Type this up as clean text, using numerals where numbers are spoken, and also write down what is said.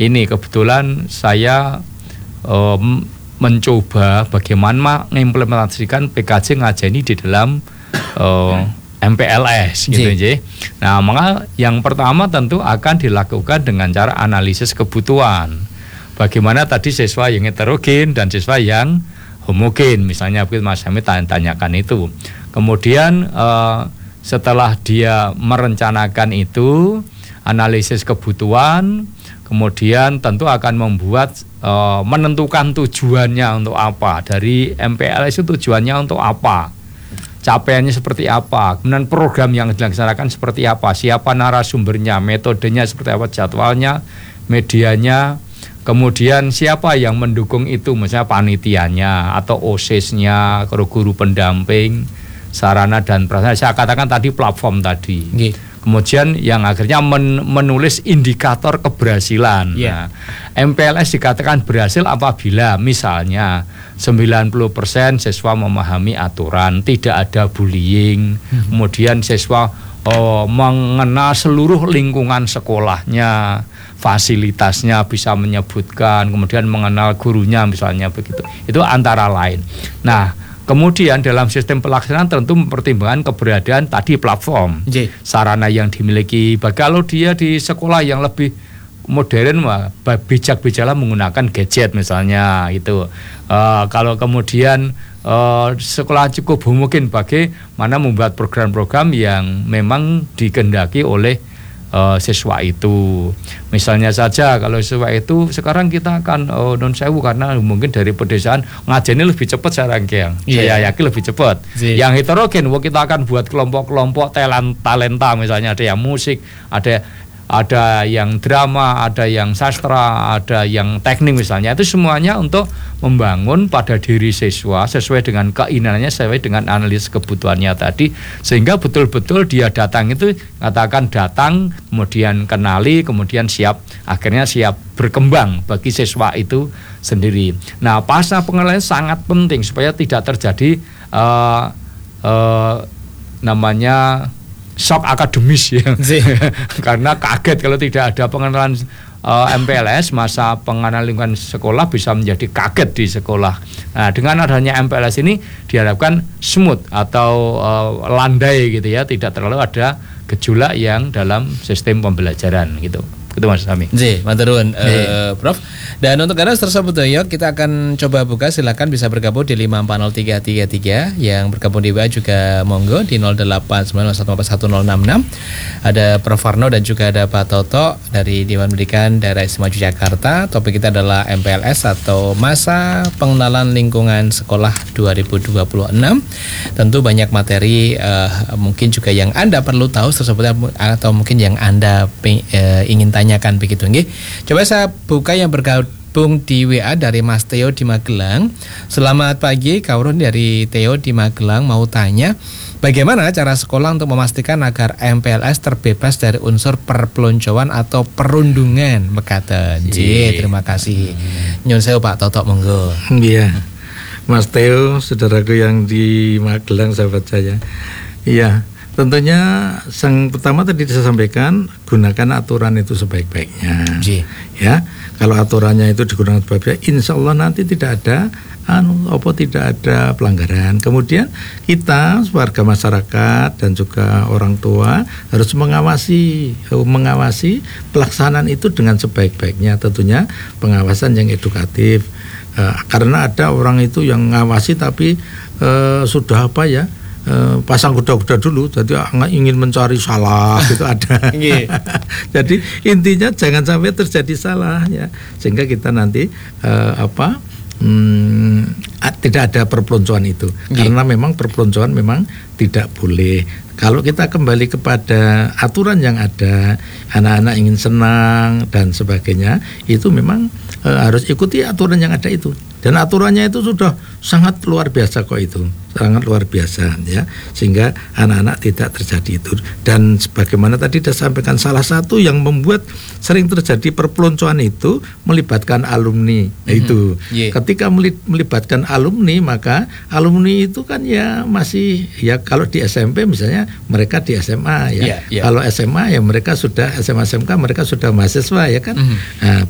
ini kebetulan saya mencoba bagaimana mengimplementasikan PKJ ngajeni di dalam MPLS gitu aja. Nah, maka yang pertama tentu akan dilakukan dengan cara analisis kebutuhan. Bagaimana tadi siswa yang heterogen dan siswa yang homogen, misalnya Mas Hamid tanyakan itu. Kemudian setelah dia merencanakan itu, analisis kebutuhan, kemudian tentu akan membuat menentukan tujuannya untuk apa. Dari MPLS itu tujuannya untuk apa, capaiannya seperti apa, kemudian program yang dilaksanakan seperti apa, siapa narasumbernya, metodenya seperti apa, jadwalnya, medianya, kemudian siapa yang mendukung itu, misalnya panitianya atau OSIS-nya, guru pendamping, sarana dan prasarana. Saya katakan tadi platform tadi. Kemudian yang akhirnya menulis indikator keberhasilan. Nah, MPLS dikatakan berhasil apabila misalnya 90% siswa memahami aturan, tidak ada bullying, kemudian siswa mengenal seluruh lingkungan sekolahnya, fasilitasnya bisa menyebutkan, kemudian mengenal gurunya misalnya begitu. Itu antara lain. Nah, kemudian dalam sistem pelaksanaan tentu mempertimbangkan keberadaan tadi platform, sarana yang dimiliki. Kalau dia di sekolah yang lebih modern, bijak-bijaklah menggunakan gadget misalnya itu. Kalau kemudian sekolah cukup homogen, bagaimana membuat program-program yang memang dikehendaki oleh siswa itu. Misalnya saja kalau siswa itu sekarang kita akan non sewu karena mungkin dari pedesaan ngajeni lebih cepat saya yakin lebih cepat. Yang heterogen kita akan buat kelompok-kelompok talenta, misalnya ada yang musik, ada yang drama, ada yang sastra, ada yang teknik misalnya. Itu semuanya untuk membangun pada diri siswa sesuai dengan keinginannya, sesuai dengan analisis kebutuhannya tadi, sehingga betul-betul dia datang itu katakan datang, kemudian kenali, kemudian akhirnya siap berkembang bagi siswa itu sendiri. Nah, pasca pengenalan sangat penting supaya tidak terjadi namanya shock akademis ya. Karena kaget kalau tidak ada pengenalan MPLS, masa pengenalan lingkungan sekolah bisa menjadi kaget di sekolah. Nah, dengan adanya MPLS ini diharapkan smooth atau landai gitu ya, tidak terlalu ada gejolak yang dalam sistem pembelajaran gitu. Itu Mas Sami. Matur nuwun Prof. Dan untuk garis tersebut ya, kita akan coba buka, silakan bisa bergabung di 5403333. Yang bergabung di WA juga monggo di 0891411066. Ada Prof Warno dan juga ada Pak Toto dari Dewan Pendidikan Daerah Istimewa Yogyakarta. Topik kita adalah MPLS atau Masa Pengenalan Lingkungan Sekolah 2026. Tentu banyak materi mungkin juga yang Anda perlu tahu tersebut, atau mungkin yang Anda ingin tanyakan begitu nggih. Coba saya buka yang bergabung di WA dari Mas Theo di Magelang. Selamat pagi, Kaurun dari Theo di Magelang mau tanya, bagaimana cara sekolah untuk memastikan agar MPLS terbebas dari unsur perpeloncoan atau perundungan mekaten. Terima kasih. Nyun sewu Pak Toto, monggo. Iya. Mas Theo, saudaraku yang di Magelang, sahabat saya. Iya. Tentunya yang pertama tadi saya sampaikan, gunakan aturan itu sebaik-baiknya. Ya, kalau aturannya itu digunakan sebaik-baiknya, insya Allah nanti tidak ada tidak ada pelanggaran. Kemudian kita warga masyarakat dan juga orang tua harus mengawasi pelaksanaan itu dengan sebaik-baiknya. Tentunya pengawasan yang edukatif, karena ada orang itu yang ngawasi tapi sudah pasang kuda-kuda dulu, jadi ingin mencari salah gitu ada. Jadi intinya jangan sampai terjadi salah ya, sehingga kita nanti tidak ada perpeloncoan itu. Karena memang perpeloncoan memang tidak boleh. Kalau kita kembali kepada aturan yang ada, anak-anak ingin senang dan sebagainya, itu memang harus ikuti aturan yang ada itu. Dan aturannya itu sudah sangat luar biasa kok, itu sangat luar biasa ya, sehingga anak-anak tidak terjadi itu. Dan sebagaimana tadi saya sampaikan, salah satu yang membuat sering terjadi perpeloncoan itu melibatkan alumni. Itu ketika melibatkan alumni, maka alumni itu kan ya masih ya, kalau di SMP misalnya mereka di SMA ya. Kalau SMA ya mereka sudah SMA SMK, mereka sudah mahasiswa ya kan. Nah,